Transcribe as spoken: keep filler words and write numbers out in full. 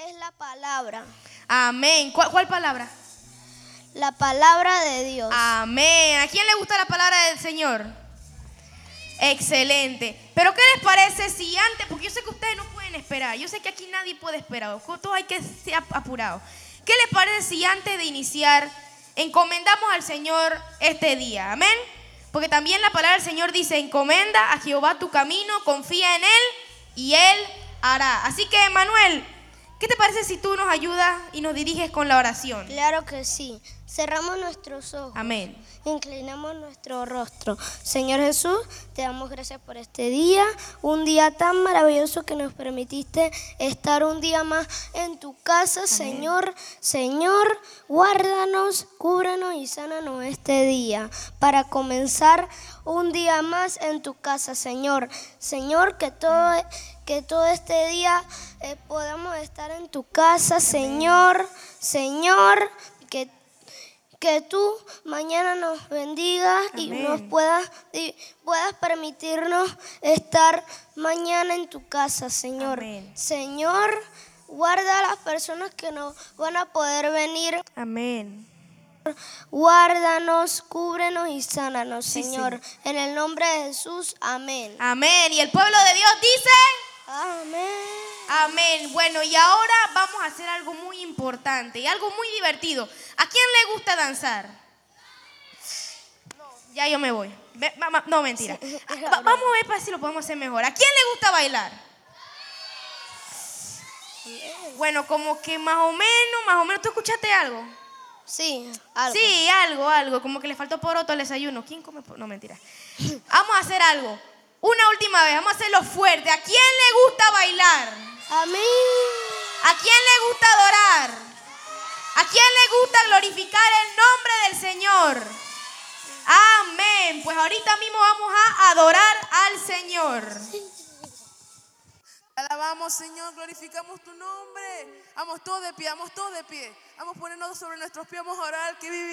es la palabra. Amén. ¿Cuál, cuál palabra? La palabra de Dios. Amén. ¿A quién le gusta la palabra del Señor? Excelente. Pero ¿qué les parece si antes, porque yo sé que ustedes no pueden esperar, yo sé que aquí nadie puede esperar, todos hay que ser apurados. ¿Qué les parece si antes de iniciar encomendamos al Señor este día? Amén. Porque también la palabra del Señor dice: encomienda a Jehová tu camino, confía en Él y Él hará. Así que, Manuel, ¿qué te parece si tú nos ayudas y nos diriges con la oración? Claro que sí. Cerramos nuestros ojos. Amén. Inclinamos nuestro rostro. Señor Jesús, te damos gracias por este día, un día tan maravilloso que nos permitiste estar un día más en tu casa. Amén. Señor, Señor, guárdanos, cúbranos y sánanos este día para comenzar un día más en tu casa, Señor. Señor, que todo, que todo este día eh, podamos estar en tu casa. Amén. Señor, Señor, que Que tú mañana nos bendigas. Amén. Y nos puedas, y puedas permitirnos estar mañana en tu casa, Señor. Amén. Señor, guarda a las personas que no van a poder venir. Amén. Guárdanos, cúbrenos y sánanos, Sí, Señor. sí. En el nombre de Jesús, amén. Amén. Y el pueblo de Dios dice: amén. Amén. Bueno, y ahora vamos a hacer algo muy importante y algo muy divertido. ¿A quién le gusta danzar? No, ya yo me voy. Ve, ma, no, mentira. Va, vamos a ver para si lo podemos hacer mejor. ¿A quién le gusta bailar? Bueno, como que más o menos, más o menos. ¿Tú escuchaste algo? Sí, algo. Sí, algo, algo. Como que le faltó poroto al desayuno. ¿Quién come poroto? No, mentira. Vamos a hacer algo. Una última vez, vamos a hacerlo fuerte. ¿A quién le gusta bailar? A mí. ¿A quién le gusta adorar? ¿A quién le gusta glorificar el nombre del Señor? Amén. Pues ahorita mismo vamos a adorar al Señor. Alabamos, Señor, glorificamos tu nombre. Vamos todos de pie, vamos todos de pie. Vamos a ponernos sobre nuestros pies, vamos a orar que vive.